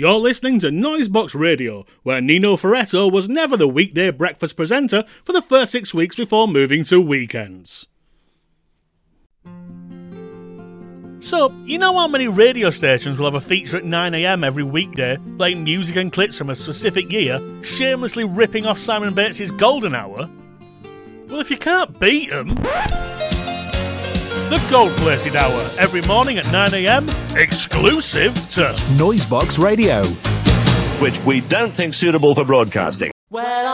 You're listening to Noisebox Radio, where Nino Ferretto was never the weekday breakfast presenter for the first 6 weeks before moving to weekends. So, you know how many radio stations will have a feature at 9am every weekday, playing music and clips from a specific year, shamelessly ripping off Simon Bates' golden hour? Well, if you can't beat them, the gold-plated hour, every morning at 9am, exclusive to Noisebox Radio, which we don't think suitable for broadcasting. Well,